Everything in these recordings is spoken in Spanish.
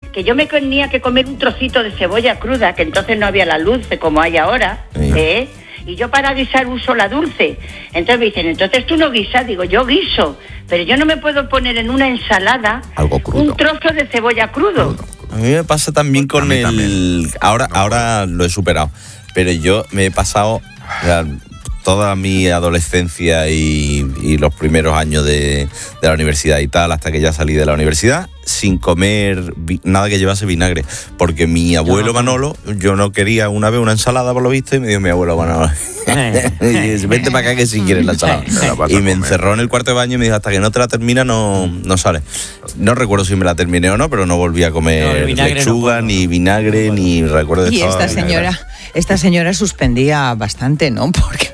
que yo me tenía que comer un trocito de cebolla cruda, que entonces no había la luz como hay ahora, y yo para guisar uso la dulce. Entonces me dicen, entonces tú no guisas. Digo, yo guiso, pero yo no me puedo poner en una ensalada un trozo de cebolla crudo. A mí me pasa también con el... También. Ahora lo he superado, pero yo me he pasado toda mi adolescencia y los primeros años de la universidad y tal, hasta que ya salí de la universidad, sin comer nada que llevase vinagre, porque mi abuelo Manolo, yo no quería una vez una ensalada por lo visto, y me dio mi abuelo Manolo, y dice, vente para acá que si quieres la ensalada, y me encerró en el cuarto de baño y me dijo, hasta que no te la termina no sale. No recuerdo si me la terminé o no, pero no volví a comer lechuga, ni vinagre, ni recuerdo de todo. Y esta señora suspendía bastante, ¿no? Porque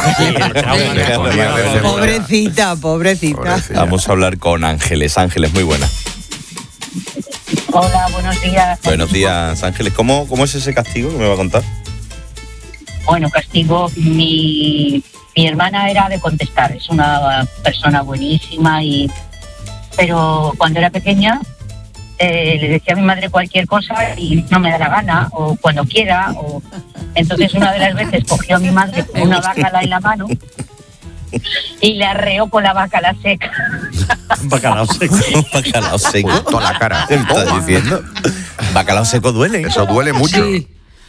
pobrecita. Vamos a hablar con Ángeles. Ángeles, muy buena. Hola, buenos días. Buenos días, Ángeles. ¿Cómo es ese castigo que me va a contar? Bueno, castigo, mi hermana era de contestar, es una persona buenísima, pero cuando era pequeña le decía a mi madre cualquier cosa y no me da la gana, o cuando quiera, entonces una de las veces cogió a mi madre con una bacala en la mano y le arreó con la bacala seca. Bacalao seco. Bacalao seco. Toda la cara. ¿Qué estás diciendo? Bacalao seco duele. Eso duele mucho. Sí.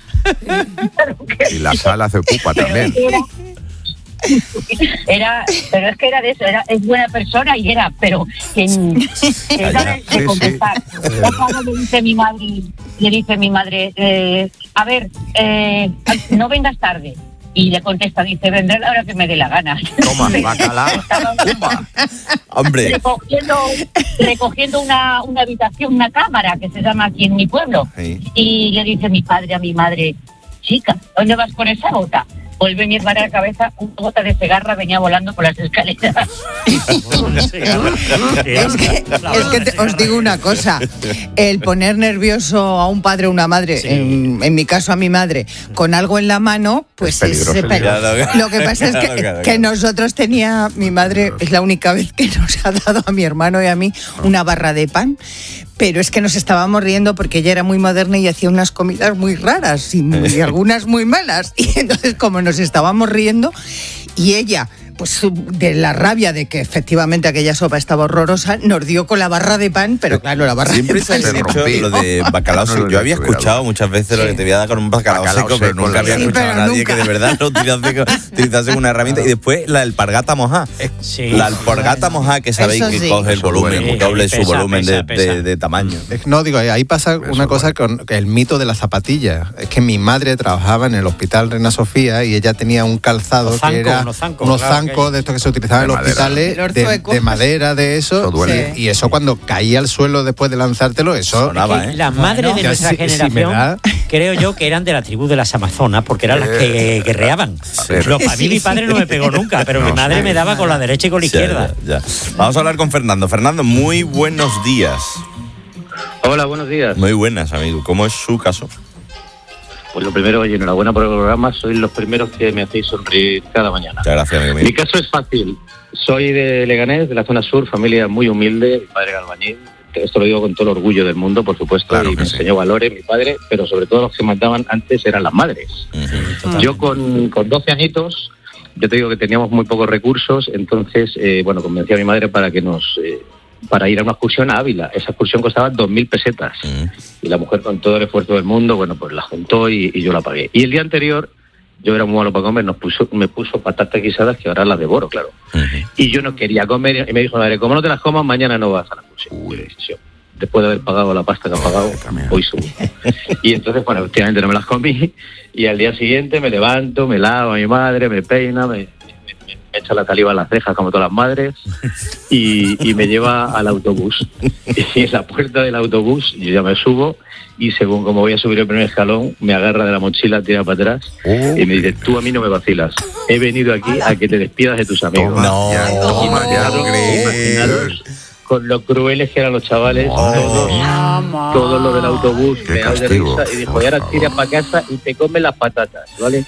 Y la sala se ocupa también. Pero es que era de eso, es buena persona pero que de contestar. Le dice mi madre, a ver, no vengas tarde. Y le contesta, dice, vendré a la hora que me dé la gana. Toma, bacalao. Hombre. Recogiendo una habitación, una cámara, que se llama aquí en mi pueblo. Sí. Y le dice mi padre a mi madre, chica, ¿dónde vas con esa gota? Vuelve mi hermana a la cabeza, una gota de cegarra venía volando por las escaleras. Es que os digo una cosa, el poner nervioso a un padre o una madre, en mi caso a mi madre, con algo en la mano, pues es peligroso. Lo que pasa es que nosotros mi madre es la única vez que nos ha dado a mi hermano y a mí una barra de pan. Pero es que nos estábamos riendo porque ella era muy moderna y hacía unas comidas muy raras y algunas muy malas. Y entonces, como nos estábamos riendo, y ella, pues de la rabia de que efectivamente aquella sopa estaba horrorosa, nos dio con la barra de pan, pero claro, la barra siempre de pan se ha dicho lo de bacalao seco. Yo había escuchado muchas veces lo que te voy a dar con un bacalao seco, pero nunca había escuchado a nadie que de verdad lo utilizase como una herramienta. Y después la alpargata mojá. La alpargata mojá, que sabéis que coge el volumen, doble su volumen de tamaño. No, digo, ahí pasa una cosa con el mito de la zapatilla. Es que mi madre trabajaba en el Hospital Reina Sofía y ella tenía un calzado que era unos zancos de estos que se utilizaban en los hospitales, de madera, de eso, y eso cuando caía al suelo después de lanzártelo, eso sonaba, Las madres de nuestra generación, creo yo que eran de la tribu de las Amazonas, porque eran las que guerreaban. A mí mi padre no me pegó nunca, pero mi madre me daba con la derecha y con la izquierda. Ya. Vamos a hablar con Fernando. Fernando, muy buenos días. Hola, buenos días. Muy buenas, amigo. ¿Cómo es su caso? Pues lo primero, oye, enhorabuena por el programa. Sois los primeros que me hacéis sonreír cada mañana. Muchas gracias, amigo mío. Mi caso es fácil. Soy de Leganés, de la zona sur, familia muy humilde, mi padre era albañil. Esto lo digo con todo el orgullo del mundo, por supuesto, claro, y me enseñó valores mi padre, pero sobre todo los que mandaban antes eran las madres. Yo con 12 añitos, yo te digo que teníamos muy pocos recursos, entonces, convencí a mi madre para que para ir a una excursión a Ávila. Esa excursión costaba 2.000 pesetas. Y la mujer, con todo el esfuerzo del mundo, pues la juntó y yo la pagué. Y el día anterior, yo era muy malo para comer, me puso patatas guisadas que ahora las devoro, claro. Y yo no quería comer, y me dijo, madre, como no te las comas, mañana no vas a la excursión. Después de haber pagado la pasta que ha pagado, hoy subo. Y entonces, efectivamente no me las comí, y al día siguiente me levanto, me lavo a mi madre, me peina, me echa la saliva en las cejas como todas las madres y me lleva al autobús. Y en la puerta del autobús yo ya me subo y según como voy a subir el primer escalón me agarra de la mochila, tira para atrás y me dice, tú a mí no me vacilas, he venido aquí a que te despidas de tus amigos. Imaginaros con lo crueles que eran los chavales, todos todo lo del autobús, me da de risa, y dijo, y ahora tira para casa y te come las patatas, ¿vale?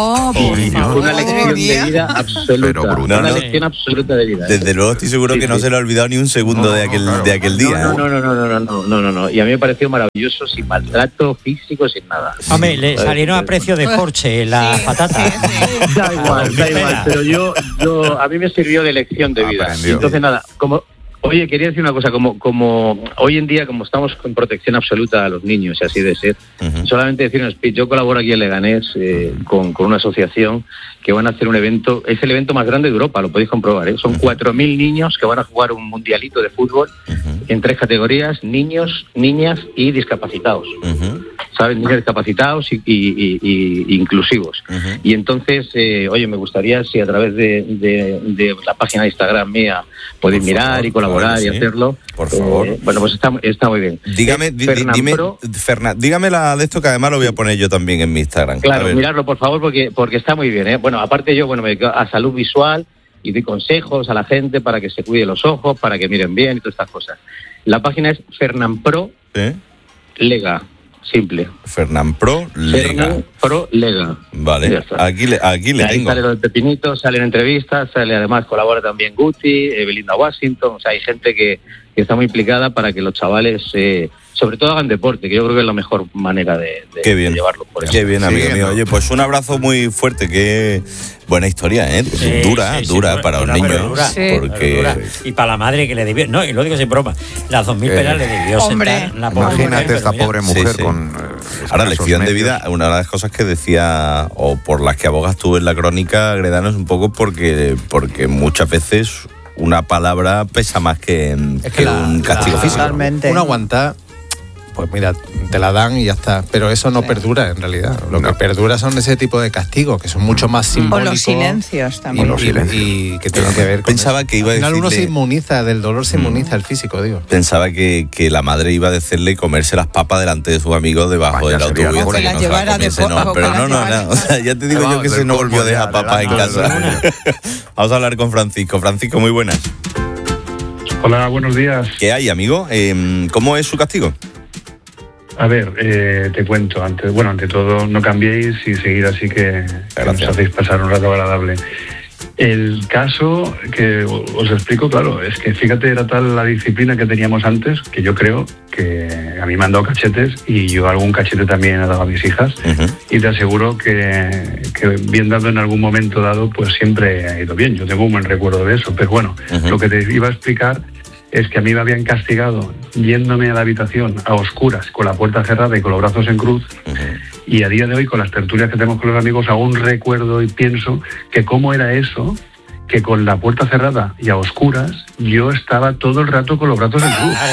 Una lección de vida absoluta. Una lección absoluta de vida. Desde luego estoy seguro que no se le ha olvidado ni un segundo de aquel día. No. Y a mí me pareció maravilloso, sin maltrato físico, sin nada. Hombre, le salieron a precio de Porsche las patatas. Da igual, pero a mí me sirvió de lección de vida. Entonces nada, oye, quería decir una cosa, como hoy en día, como estamos con protección absoluta a los niños, y así de ser, solamente decir un speech. Yo colaboro aquí en Leganés con una asociación que van a hacer un evento, es el evento más grande de Europa, lo podéis comprobar, ¿eh? Son 4.000 niños que van a jugar un mundialito de fútbol en 3 categorías, niños, niñas y discapacitados. ¿Sabes? Niños discapacitados y inclusivos. Y entonces, oye, me gustaría si a través de la página de Instagram mía podéis mirar y colaborar y hacerlo. Por favor. Bueno, pues está muy bien. Dígame la de esto, que además lo voy a poner yo también en mi Instagram. Claro, miradlo por favor porque está muy bien, ¿eh? Bueno, aparte yo, me dedico a salud visual y doy consejos a la gente para que se cuide los ojos, para que miren bien y todas estas cosas. La página es Fernanpro Lega. Simple. Fernanpro Lega. Fernanpro Lega. Vale, aquí le tengo. Ahí sale lo del Pepinito, salen entrevistas, además colabora también Guti, Belinda Washington, o sea, hay gente que está muy implicada para que los chavales, sobre todo, hagan deporte, que yo creo que es la mejor manera de llevarlo. Por eso. Qué bien, amigo mío. Oye, pues un abrazo muy fuerte, qué buena historia, ¿eh? Dura para un niño. Dura. Y para la madre que le debió, no, y lo digo sin broma, las 2.000 pelas le debió sentar la pobre mujer. Imagínate esta pobre mujer con... Ahora, lección de vida, una de las cosas que decía, o por las que abogas tú en la crónica, Gredano, es un poco porque muchas veces una palabra pesa más que un castigo físico. Uno aguanta, pues mira, te la dan y ya está. Pero eso no perdura en realidad. Lo que perdura son ese tipo de castigos, que son mucho más simbólicos. O los silencios también. Y que tienen que ver con Pensaba que iba a decirle... uno se inmuniza, del dolor se inmuniza el físico, digo. Pensaba que la madre iba a decirle comerse las papas delante de sus amigos debajo del autobús. O que las llevara de no, pero no. O sea, ya te digo yo que se no volvió a dejar papas en casa. Vamos a hablar con Francisco. Francisco, muy buenas. Hola, buenos días. ¿Qué hay, amigo? ¿Cómo es su castigo? A ver, te cuento. Ante todo, no cambiéis y seguid así que nos hacéis pasar un rato agradable. El caso que os explico, claro, es que fíjate, era tal la disciplina que teníamos antes que yo creo que a mí me han dado cachetes y yo algún cachete también he dado a mis hijas. Y te aseguro que bien dado en algún momento dado, pues siempre ha ido bien. Yo tengo un buen recuerdo de eso, pero bueno, lo que te iba a explicar es que a mí me habían castigado yéndome a la habitación a oscuras, con la puerta cerrada y con los brazos en cruz, y a día de hoy, con las tertulias que tenemos con los amigos, aún recuerdo y pienso que cómo era eso, que con la puerta cerrada y a oscuras, yo estaba todo el rato con los brazos en cruz.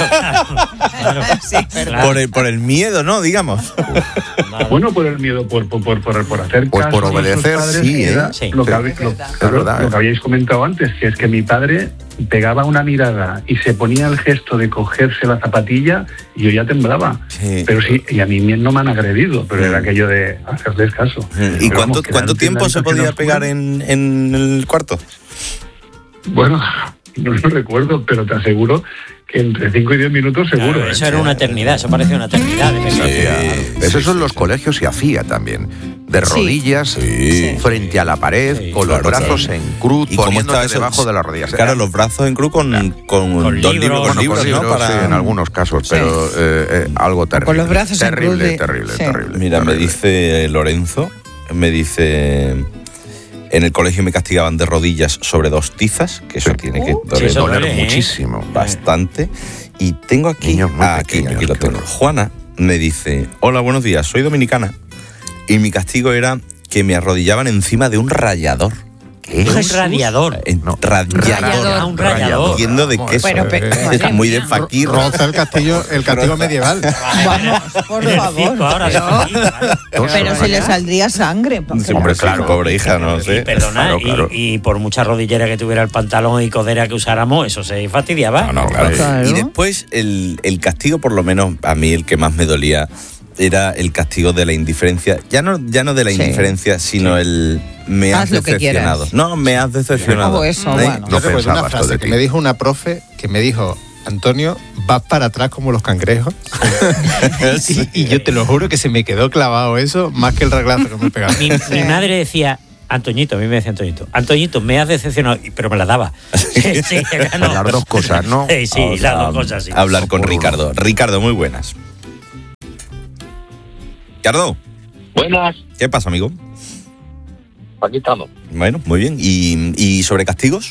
Claro. Por el miedo, ¿no? Digamos. Bueno, por el miedo, por hacer pues caso por obedecer, a sus padres, sí, era lo que habíais comentado antes, que es que mi padre pegaba una mirada y se ponía el gesto de cogerse la zapatilla y yo ya temblaba. Pero sí, y a mí no me han agredido, pero era aquello de hacerles caso. ¿Y cuánto tiempo se podía pegar en el cuarto? Bueno, no lo recuerdo, pero te aseguro que entre 5 y 10 minutos seguro. Claro, eso era una eternidad, eso parecía una eternidad. Eso en los colegios se hacía también. De rodillas, frente a la pared, con los brazos en cruz, poniéndote debajo de las rodillas. Claro, los brazos en cruz con dos libros, ¿no? Sí, en algunos casos, pero algo terrible. Con los brazos terrible, en cruz. Terrible. Mira, me dice Lorenzo, en el colegio me castigaban de rodillas sobre 2 tizas, que eso tiene que doler muchísimo. Bastante. Y tengo aquí, aquí lo tengo. Juana me dice, hola, buenos días, soy dominicana. Y mi castigo era que me arrodillaban encima de un rallador. ¿Qué? Un radiador. Rallador. Un rallador. Entiendo de queso. Es muy de fakir. Roza el castigo medieval. Vamos, por favor. Pero se le saldría sangre. Hombre, claro, pobre hija, no sé. Perdona, claro. Y por mucha rodillera que tuviera el pantalón y codera que usáramos, eso se fastidiaba. No, claro. Y después el castigo, por lo menos a mí el que más me dolía, era el castigo de la indiferencia. Ya no de la indiferencia, sino el me has decepcionado. No, me has decepcionado. Eso, bueno. No recuerdo una frase que me dijo una profe que me dijo, Antonio, vas para atrás como los cangrejos. y yo te lo juro que se me quedó clavado eso, más que el reglazo que me pegaba. Mi madre decía... Antoñito, a mí me decía Antoñito, me has decepcionado, pero me la daba. Sí, no. Las dos cosas, ¿no? Sí, las dos cosas, sí. Hablar con Ricardo. Ricardo, muy buenas. Ricardo. Buenas. ¿Qué pasa, amigo? Aquí estamos. Bueno, muy bien. ¿Y sobre castigos?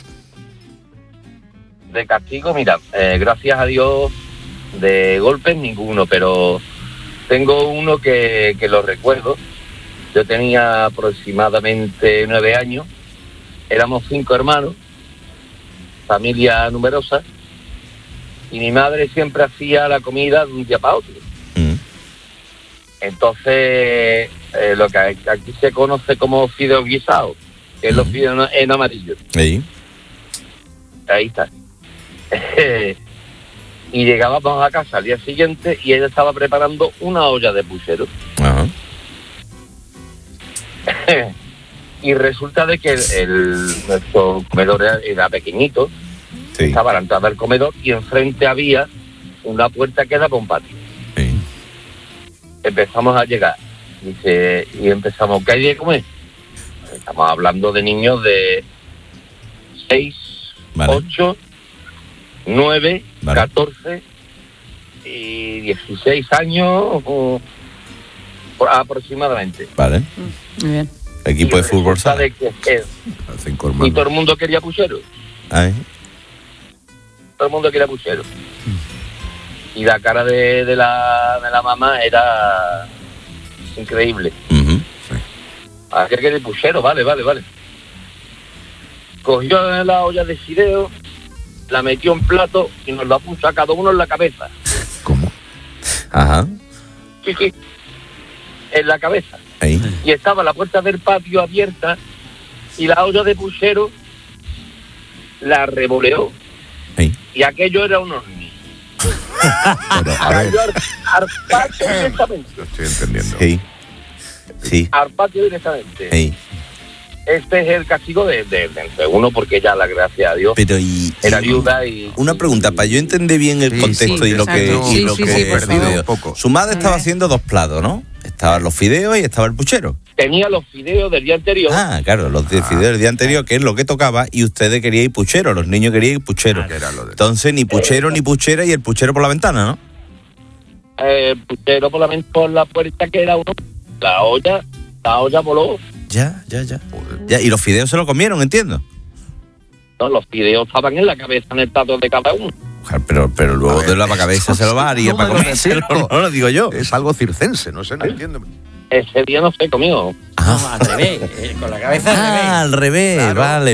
De castigo, mira, gracias a Dios, de golpes ninguno, pero tengo uno que lo recuerdo. Yo tenía aproximadamente 9 años, éramos 5 hermanos, familia numerosa, y mi madre siempre hacía la comida de un día para otro. Entonces, lo que aquí se conoce como fideos guisados, que es los fideos en amarillo. Ahí está. Y llegábamos a casa al día siguiente y ella estaba preparando una olla de puchero. Ajá. Y resulta de que nuestro comedor era pequeñito, sí. Estaba a la entrada del comedor y enfrente había una puerta que daba a un patio. Sí. Empezamos a llegar, y empezamos, ¿qué hay de comer? Estamos hablando de niños de 6, vale. 8, 9, vale. 14 y 16 años aproximadamente. Vale. Muy bien. Equipo de fútbol sala. Y todo el mundo quería puchero. Ay. Todo el mundo quería puchero. Y la cara de la mamá era increíble. Uh-huh. ¿A qué quiere puchero? Vale. Cogió la olla de fideo, la metió en plato y nos la puso a cada uno en la cabeza. ¿Cómo? Ajá. Sí. En la cabeza. Ahí. Y estaba la puerta del patio abierta y la olla de puchero la revoleó. Ahí. Y aquello era un hornillo. Cayó al patio directamente. Lo estoy entendiendo. Sí. Al patio directamente. Sí. Este es el castigo de uno, porque ya, la gracia a Dios, pero era viuda y... Una pregunta, para yo entender bien el contexto y lo que perdido un poco. Su madre estaba haciendo 2 platos, ¿no? Estaban los fideos y estaba el puchero. Tenía los fideos del día anterior. Ah, claro, los fideos del día anterior, que es lo que tocaba, y ustedes querían puchero, los niños querían puchero. Entonces, ni puchero ni puchera, y el puchero por la ventana, ¿no? El puchero por la puerta, que era uno. La olla voló. Ya. Y los fideos se lo comieron, entiendo. No, los fideos estaban en la cabeza, en el plato de cada uno. Pero luego de la cabeza se lo va a haría para comérselo, no lo digo yo. Es algo circense, no sé, no entiendo. Ese día no se comió. No, al revés, con la cabeza al revés. Claro, vale.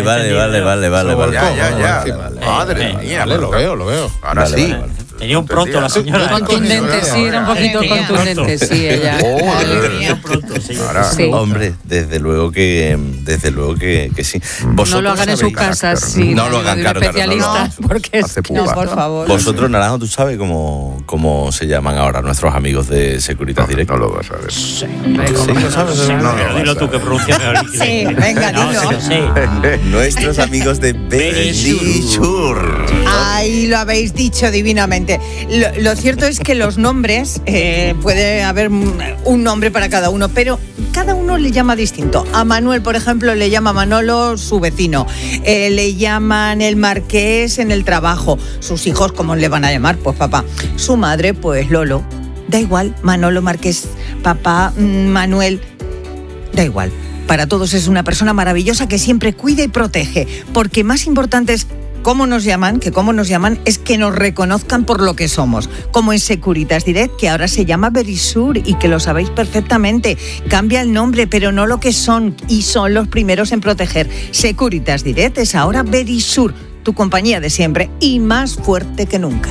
Ya. Madre mía, lo veo. Ahora sí. Vale. Tenía un pronto la señora. Contundente, sí, era un poquito contundente, sí, ella. Tenía un pronto, sí. Sí. Hombre, desde luego que sí. No lo hagan en sus casas, sí. No lo hagan, claro. Especialistas, porque no, por favor. Vosotros, Naranjo, ¿tú sabes cómo se llaman ahora nuestros amigos de Securitas Direct? No lo vas a ver. Sí, ¿lo sabes? Pero dilo tú, que pronuncias mejor. Sí, venga, dilo. Nuestros amigos de Verisur. Ahí lo habéis dicho divinamente. Lo cierto es que los nombres, puede haber un nombre para cada uno, pero cada uno le llama distinto. A Manuel, por ejemplo, le llama Manolo su vecino. Le llaman el marqués en el trabajo. Sus hijos, ¿cómo le van a llamar? Pues papá. Su madre, pues Lolo. Da igual, Manolo, Marqués, papá, Manuel. Da igual. Para todos es una persona maravillosa que siempre cuida y protege. Porque más importante es cómo nos llaman es que nos reconozcan por lo que somos. Como en Securitas Direct, que ahora se llama Verisur y que lo sabéis perfectamente. Cambia el nombre, pero no lo que son, y son los primeros en proteger. Securitas Direct es ahora Verisur, tu compañía de siempre y más fuerte que nunca.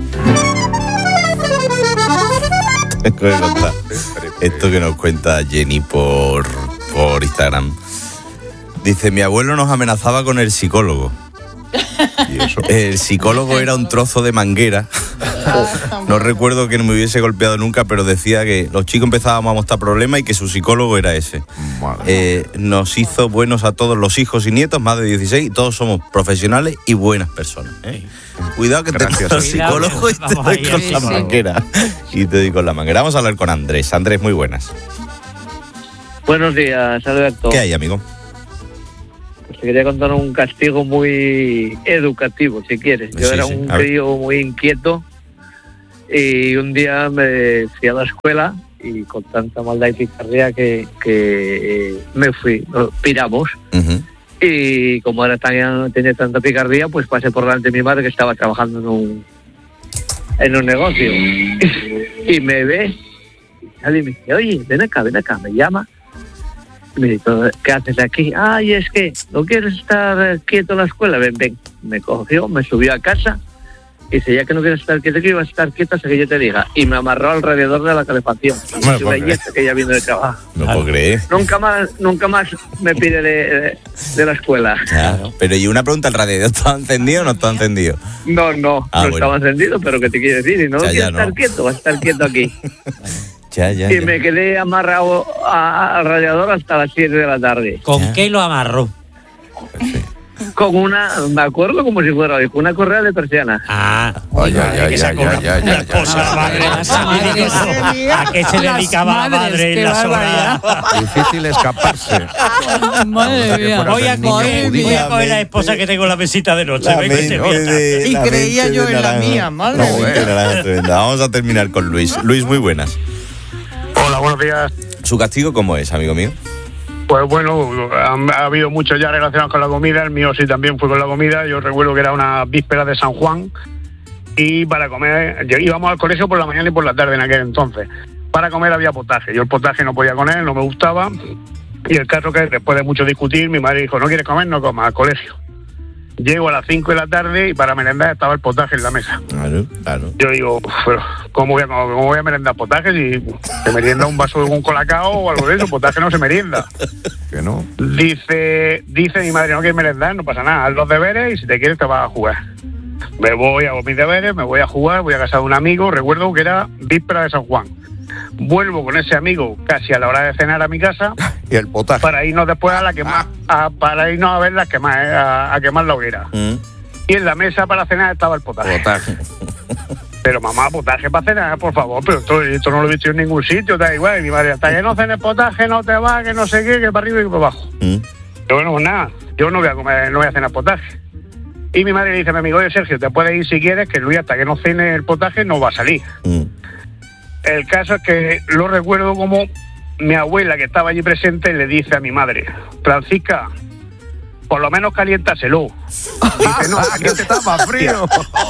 Esto que nos cuenta Jenny por Instagram. Dice, mi abuelo nos amenazaba con el psicólogo. ¿Y eso? El psicólogo era un trozo de manguera No recuerdo que no me hubiese golpeado nunca, pero decía que los chicos empezábamos a mostrar problemas y que su psicólogo era ese. Nos hizo buenos a todos los hijos y nietos, más de 16, y todos somos profesionales y buenas personas. Cuidado que te los psicólogos y te doy con la manguera. Y te doy con la manguera. Vamos a hablar con Andrés. Andrés, muy buenas. Buenos días, Alberto. ¿Qué hay, amigo? Pues te quería contar un castigo muy educativo, si quieres. Yo era un crío muy inquieto y un día me fui a la escuela y con tanta maldad y picardía que me fui, piramos. Y como tenía tanta picardía, pues pasé por delante de mi madre que estaba trabajando en un negocio. Y me ve, y me dice, oye, ven acá, me llama. Me dice, ¿qué haces aquí? Ay, es que no quieres estar quieto en la escuela. Ven. Me cogió, me subió a casa y dice, ya que no quieres estar quieto, que ibas a estar quieto hasta que yo te diga. Y me amarró al radiador de la calefacción. Y una yeta que ya vino de trabajo. No puedo creer. Nunca más me pide de la escuela. Claro. Pero y una pregunta, ¿el radiador estaba encendido o no estaba encendido? No estaba encendido, pero ¿qué te quiere decir? Y no quieres estar quieto, vas a estar quieto aquí. Y me quedé amarrado al radiador hasta las 7 de la tarde. ¿Con qué lo amarró? Con me acuerdo como si fuera una correa de persiana. ¿A qué se dedicaba la madre en las horas? Difícil escaparse. Madre mía. Voy a coger la esposa que tengo en la mesita de noche. Y creía yo en la mía, madre mía. Vamos a terminar con Luis. Luis, muy buenas. Hola, buenos días. ¿Su castigo cómo es, amigo mío? Pues bueno, ha habido muchos ya relacionados con la comida. El mío sí también fue con la comida. Yo recuerdo que era una víspera de San Juan y para comer íbamos al colegio por la mañana y por la tarde en aquel entonces. Para comer había potaje. Yo el potaje no podía con él, no me gustaba. Y el caso que después de mucho discutir, mi madre dijo, ¿no quieres comer? No comas, al colegio. Llego a las 5 de la tarde y para merendar estaba el potaje en la mesa. Claro. Yo digo, pero ¿cómo voy a merendar potaje si se merienda un vaso de un colacao o algo de eso? Potaje no se merienda. ¿Que no? Dice mi madre, no quieres merendar, no pasa nada, haz los deberes y si te quieres te vas a jugar. Me voy, hago mis deberes, me voy a jugar, voy a casa de un amigo, recuerdo que era víspera de San Juan. Vuelvo con ese amigo casi a la hora de cenar a mi casa y el potaje para irnos después a la quemar, para irnos a ver las a quemar la hoguera. Y en la mesa para cenar estaba el potaje. Pero mamá, potaje para cenar, por favor, pero esto no lo he visto en ningún sitio, da igual. Y mi madre, hasta que no cenes potaje no te va, que no sé qué, que para arriba y para abajo. Pero bueno, pues nada, yo no voy a comer, no voy a cenar potaje. Y mi madre le dice a mi amigo, oye Sergio, te puedes ir si quieres, que Luis hasta que no cene el potaje no va a salir. El caso es que lo recuerdo como mi abuela, que estaba allí presente, le dice a mi madre, Francisca, por lo menos caliéntaselo. Dice, no, aquí estaba frío.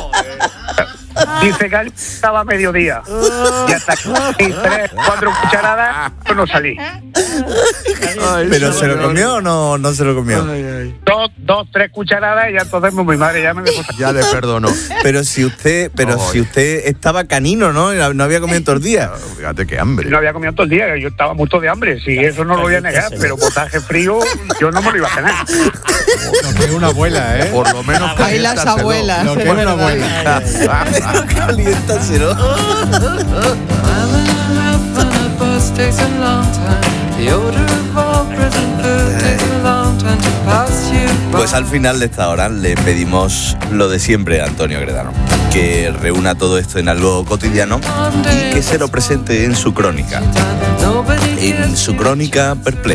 Dice que estaba a mediodía. Y hasta que 3, 4 cucharadas, yo no salí. ¿Pero se lo comió o no se lo comió? 2, 3 cucharadas y ya entonces mi madre ya me dejó. Ya le perdonó. Pero si usted estaba canino, ¿no? No había comido todo el día. Fíjate qué hambre. No había comido todo el día, yo estaba muerto de hambre. Sí, eso no lo voy a negar, pero potaje frío yo no me lo iba a cenar. Lo que es una abuela, ¿eh? Por lo menos ahí las abuelas. Lo que es una abuela. Caliéntaselo. Pues al final de esta hora le pedimos lo de siempre a Antonio Gredano, que reúna todo esto en algo cotidiano y que se lo presente en su crónica. En su crónica perpleja.